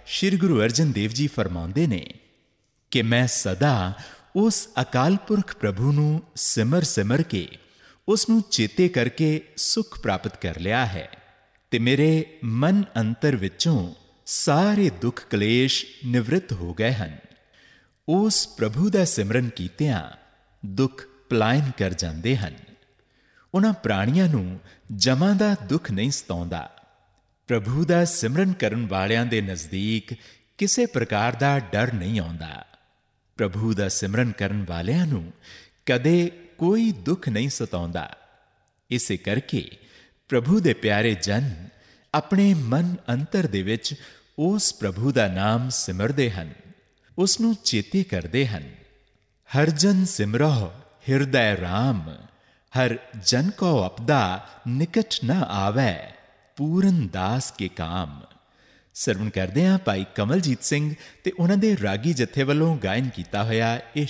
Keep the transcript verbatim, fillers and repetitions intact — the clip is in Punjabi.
ਸ਼੍ਰੀ ਗੁਰੂ ਅਰਜਨ ਦੇਵ ਜੀ ਫਰਮਾਉਂਦੇ ਨੇ ਕਿ ਮੈਂ ਸਦਾ ਉਸ ਅਕਾਲ ਪੁਰਖ ਪ੍ਰਭੂ ਨੂੰ ਸਿਮਰ ਸਿਮਰ ਕੇ ਉਸ ਨੂੰ ਚੇਤੇ ਕਰਕੇ ਸੁਖ ਪ੍ਰਾਪਤ ਕਰ ਲਿਆ ਹੈ ਤੇ ਮੇਰੇ ਮਨ ਅੰਤਰ ਵਿੱਚੋਂ ਸਾਰੇ ਦੁੱਖ ਕਲੇਸ਼ ਨਿਵ੍ਰਿਤ ਹੋ ਗਏ ਹਨ। ਉਸ ਪ੍ਰਭੂ ਦਾ ਸਿਮਰਨ ਕੀਤਿਆਂ ਦੁੱਖ ਪਲਾਇਨ ਕਰ ਜਾਂਦੇ ਹਨ। ਉਹਨਾਂ ਪ੍ਰਾਣੀਆਂ ਨੂੰ ਜਮਾਂ ਦਾ ਦੁੱਖ ਨਹੀਂ ਸਤਾਉਂਦਾ। ਪ੍ਰਭੂ ਦਾ ਸਿਮਰਨ ਕਰਨ ਵਾਲਿਆਂ ਦੇ ਨਜ਼ਦੀਕ ਕਿਸੇ ਪ੍ਰਕਾਰ ਦਾ ਡਰ ਨਹੀਂ ਆਉਂਦਾ। ਪ੍ਰਭੂ ਦਾ ਸਿਮਰਨ ਕਰਨ ਵਾਲਿਆਂ ਨੂੰ ਕਦੇ ਕੋਈ ਦੁੱਖ ਨਹੀਂ ਸਤਾਉਂਦਾ। ਇਸੇ ਕਰਕੇ ਪ੍ਰਭੂ ਦੇ ਪਿਆਰੇ ਜਨ ਆਪਣੇ ਮਨ ਅੰਤਰ ਦੇ ਵਿੱਚ ਉਸ ਪ੍ਰਭੂ ਦਾ ਨਾਮ ਸਿਮਰਦੇ ਹਨ, ਉਸ ਨੂੰ ਚੇਤੇ ਕਰਦੇ ਹਨ। ਹਰ ਜਨ ਸਿਮਰਹੁ ਹਿਰਦੈ ਰਾਮ, ਹਰ ਜਨ ਕੋ ਅਪਦਾ ਨਿਕਟ ਨ ਆਵੈ, ਪੂਰਨ ਦਾਸ ਕੇ ਕਾਮ। ਸਰਵਣ ਕਰਦੇ ਹਾਂ ਭਾਈ ਕਮਲਜੀਤ ਸਿੰਘ ਤੇ ਉਹਨਾਂ ਦੇ ਰਾਗੀ ਜਥੇ ਵੱਲੋਂ ਗਾਇਨ ਕੀਤਾ ਹੋਇਆ ਇਹ